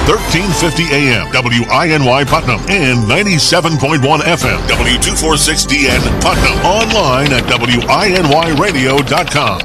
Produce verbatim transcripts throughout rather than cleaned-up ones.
thirteen fifty A M, W I N Y Putnam, and ninety-seven point one F M, W two forty-six D N Putnam. Online at W I N Y radio dot com.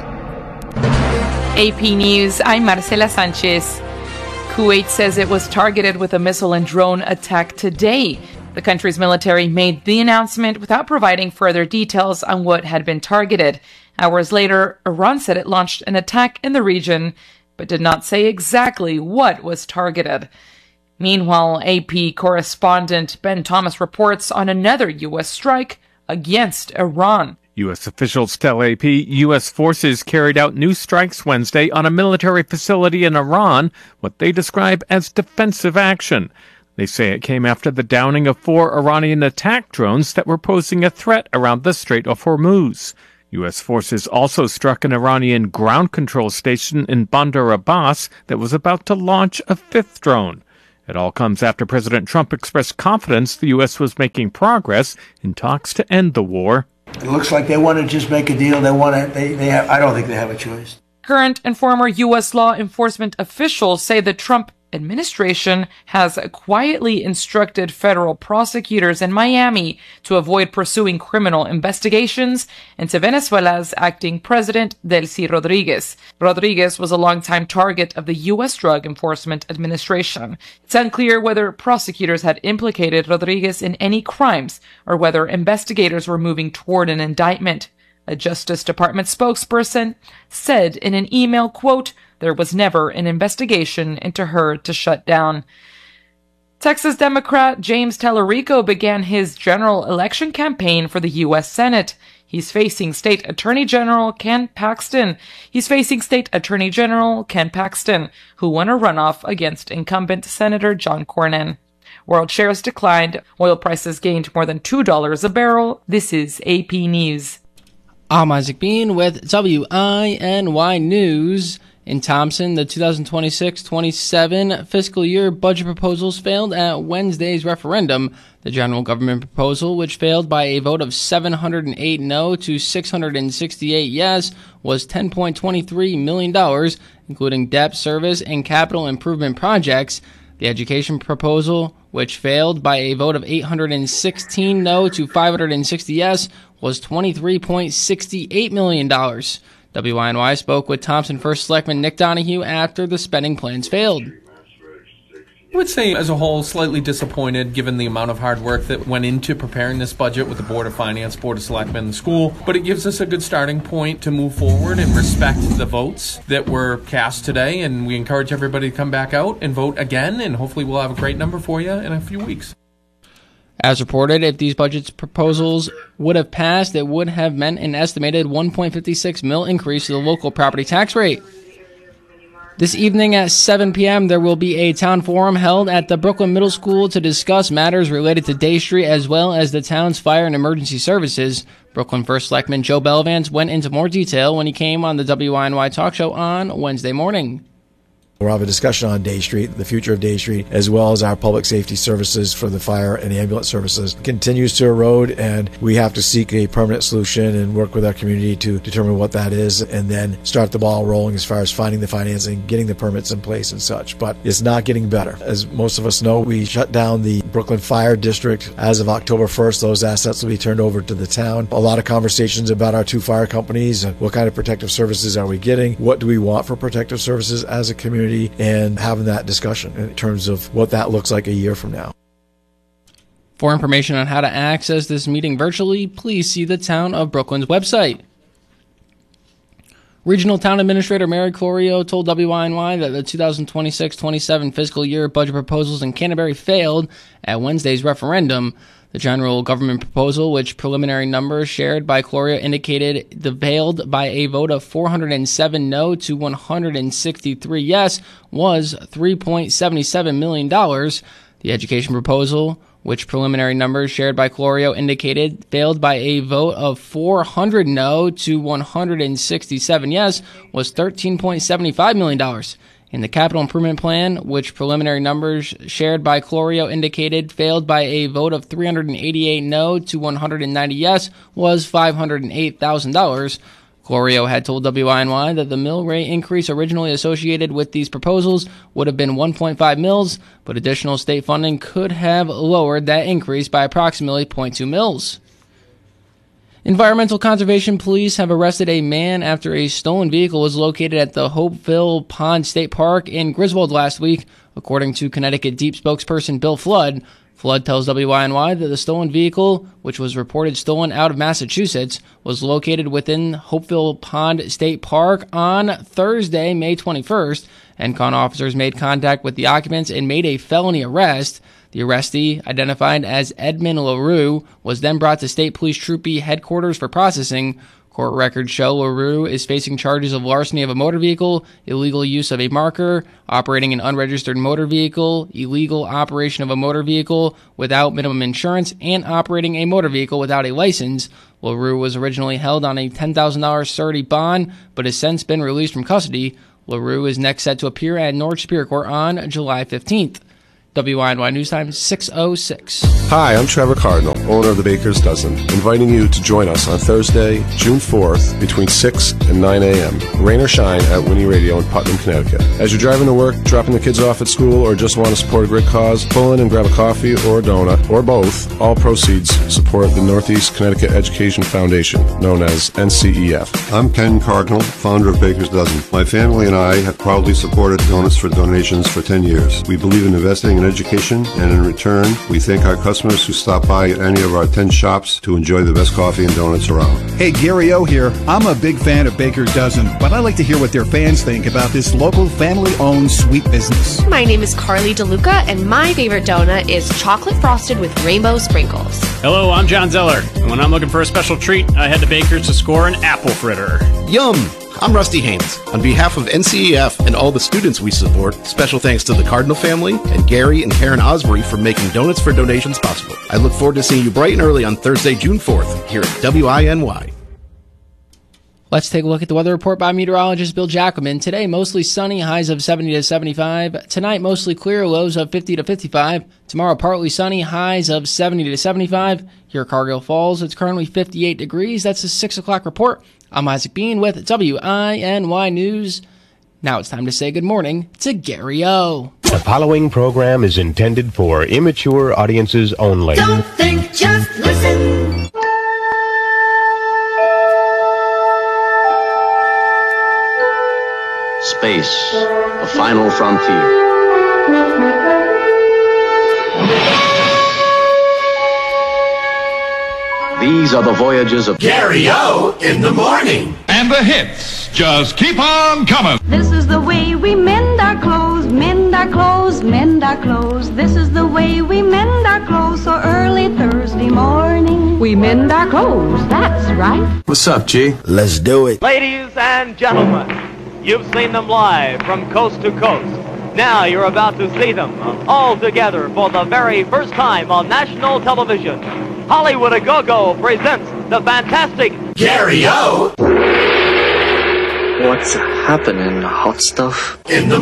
A P News, I'm Marcela Sanchez. Kuwait says it was targeted with a missile and drone attack today. The country's military made the announcement without providing further details on what had been targeted. Hours later, Iran said it launched an attack in the region, but did not say exactly what was targeted. Meanwhile, A P correspondent Ben Thomas reports on another U S strike against Iran. U S officials tell A P U S forces carried out new strikes Wednesday on a military facility in Iran, what they describe as defensive action. They say it came after the downing of four Iranian attack drones that were posing a threat around the Strait of Hormuz. U S forces also struck an Iranian ground control station in Bandar Abbas that was about to launch a fifth drone. It all comes after President Trump expressed confidence the U S was making progress in talks to end the war. It looks like they want to just make a deal. They want to. They, they have. I don't think they have a choice. Current and former U S law enforcement officials say the Trump administration has quietly instructed federal prosecutors in Miami to avoid pursuing criminal investigations into Venezuela's acting president, Delcy Rodriguez. Rodriguez was a longtime target of the U S Drug Enforcement Administration. It's unclear whether prosecutors had implicated Rodriguez in any crimes or whether investigators were moving toward an indictment. A Justice Department spokesperson said in an email, quote, "There was never an investigation into her to shut down." Texas Democrat James Tallarico began his general election campaign for the U S Senate. He's facing State Attorney General Ken Paxton. He's facing State Attorney General Ken Paxton, who won a runoff against incumbent Senator John Cornyn. World shares declined. Oil prices gained more than two dollars a barrel. This is A P News. I'm Isaac Bean with W I N Y News. In Thompson, the two thousand twenty-six twenty-seven fiscal year budget proposals failed at Wednesday's referendum. The general government proposal, which failed by a vote of seven hundred eight no to six hundred sixty-eight yes, was ten point two three million dollars, including debt service and capital improvement projects. The education proposal, which failed by a vote of eight hundred sixteen no to five hundred sixty yes, was twenty-three point six eight million dollars. W I N Y spoke with Thompson First Selectman Nick Donahue after the spending plans failed. I would say, as a whole, slightly disappointed given the amount of hard work that went into preparing this budget with the Board of Finance, Board of Selectmen, and the school. But it gives us a good starting point to move forward and respect the votes that were cast today. And we encourage everybody to come back out and vote again. And hopefully we'll have a great number for you in a few weeks. As reported, if these budget proposals would have passed, it would have meant an estimated one point five six mil increase to the local property tax rate. This evening at seven p.m., there will be a town forum held at the Brooklyn Middle School to discuss matters related to Day Street as well as the town's fire and emergency services. Brooklyn First Selectman Joe Belvance went into more detail when he came on the W I N Y talk show on Wednesday morning. We'll have a discussion on Day Street, the future of Day Street, as well as our public safety services for the fire and ambulance services. It continues to erode, and we have to seek a permanent solution and work with our community to determine what that is, and then start the ball rolling as far as finding the financing, getting the permits in place and such. But it's not getting better. As most of us know, we shut down the Brooklyn Fire District. As of October first, those assets will be turned over to the town. A lot of conversations about our two fire companies and what kind of protective services are we getting, what do we want for protective services as a community, and having that discussion in terms of what that looks like a year from now. For information on how to access this meeting virtually, please see the Town of Brooklyn's website. Regional Town Administrator Mary Clorio told W I N Y that the two thousand twenty-six twenty-seven fiscal year budget proposals in Canterbury failed at Wednesday's referendum. The general government proposal, which preliminary numbers shared by Clorio indicated the failed by a vote of four hundred seven no to one hundred sixty-three yes, was three point seven seven million dollars. The education proposal, which preliminary numbers shared by Clorio indicated failed by a vote of four hundred no to one hundred sixty-seven yes, was thirteen point seven five million dollars. In the capital improvement plan, which preliminary numbers shared by Clorio indicated failed by a vote of three hundred eighty-eight no to one hundred ninety yes, was five hundred eight thousand dollars. Florio had told W I N Y that the mill rate increase originally associated with these proposals would have been one point five mils, but additional state funding could have lowered that increase by approximately zero point two mils. Environmental Conservation Police have arrested a man after a stolen vehicle was located at the Hopeville Pond State Park in Griswold last week, according to Connecticut Deep spokesperson Bill Flood. Flood tells W I N Y that the stolen vehicle, which was reported stolen out of Massachusetts, was located within Hopeville Pond State Park on Thursday, May twenty-first, and con officers made contact with the occupants and made a felony arrest. The arrestee, identified as Edmund LaRue, was then brought to State Police Troop B headquarters for processing. Court records show LaRue is facing charges of larceny of a motor vehicle, illegal use of a marker, operating an unregistered motor vehicle, illegal operation of a motor vehicle without minimum insurance, and operating a motor vehicle without a license. LaRue was originally held on a ten thousand dollars surety bond, but has since been released from custody. LaRue is next set to appear at Norwich Superior Court on July fifteenth. W I N Y News Time six oh six. Hi, I'm Trevor Cardinal, owner of the Baker's Dozen, inviting you to join us on Thursday, June fourth, between six and nine a.m., rain or shine, at Winnie Radio in Putnam, Connecticut. As you're driving to work, dropping the kids off at school, or just want to support a great cause, pull in and grab a coffee or a donut, or both. All proceeds support the Northeast Connecticut Education Foundation, known as N C E F. I'm Ken Cardinal, founder of Baker's Dozen. My family and I have proudly supported Donuts for Donations for ten years. We believe in investing in education, and in return, we thank our customers who stop by at any of our ten shops to enjoy the best coffee and donuts around. Hey, Gary O here. I'm a big fan of Baker's Dozen, but I like to hear what their fans think about this local family-owned sweet business. My name is Carly DeLuca, and my favorite donut is chocolate frosted with rainbow sprinkles. Hello, I'm John Zeller, and when I'm looking for a special treat, I head to Baker's to score an apple fritter. Yum! I'm Rusty Haynes. On behalf of N C E F and all the students we support, special thanks to the Cardinal family and Gary and Karen Osbury for making Donuts for Donations possible. I look forward to seeing you bright and early on Thursday, June fourth, here at W I N Y. Let's take a look at the weather report by meteorologist Bill Jackelman. Today, mostly sunny, highs of seventy to seventy-five. Tonight, mostly clear, lows of fifty to fifty-five. Tomorrow, partly sunny, highs of seventy to seventy-five. Here at Cargill Falls, it's currently fifty-eight degrees. That's a six o'clock report. I'm Isaac Bean with W I N Y News. Now it's time to say good morning to Gary O. The following program is intended for immature audiences only. Don't think, just listen. Space, the final frontier. These are the voyages of Gary O in the morning. And the hits just keep on coming. This is the way we mend our clothes, mend our clothes, mend our clothes. This is the way we mend our clothes so early Thursday morning. We mend our clothes, that's right. What's up, G? Let's do it. Ladies and gentlemen, you've seen them live from coast to coast. Now you're about to see them all together for the very first time on national television. Hollywood A Go-Go presents the fantastic Gary O. What's happening, hot stuff? In the